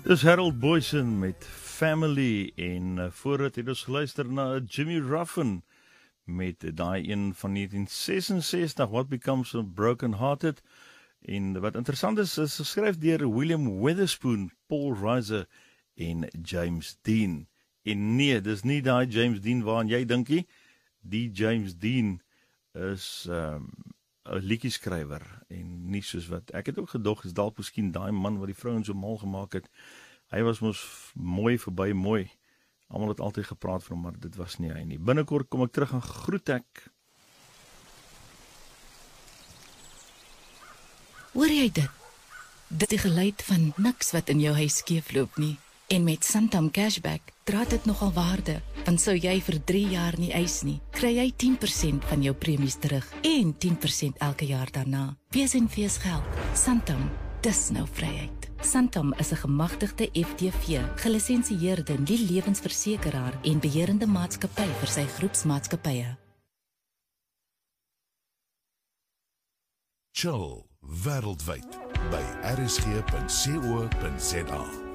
Dis Harold Boysen met Family en voordat het ons geluister na Jimmy Ruffin met daai een van 1966, What Becomes of Broken Hearted. En wat interessant is geskryf deur William Witherspoon, Paul Reiser en James Dean. En nee, dis nie daai James Dean waaraan jy dink nie. Die James Dean is 'n liedjieskrywer en nie soos wat ek het ook gedog is dalk miskien daai man wat die vrouens so mal gemaak het. Hy was mos mooi verby mooi. Almal het altyd gepraat van hom, maar dit was nie hy nie. Binnekort kom ek terug en groet ek. Hoor jy dit? Dit die geluid van niks wat in jou huis skeefloop nie. En met Santam Cashback dra dit nogal waarde, want sou jy vir 3 jaar nie eis nie, kry jy 10% van jou premies terug en 10% elke jaar daarna. Wees en fees geld. Santam, dis nou vryheid. Santam is 'n gemagtigde FTV, gelisensieerde nie-lewensversekeraar en beheerende maatskappy vir sy groepsmaatskappye. Chill wêreldwyd by rsg.co.za.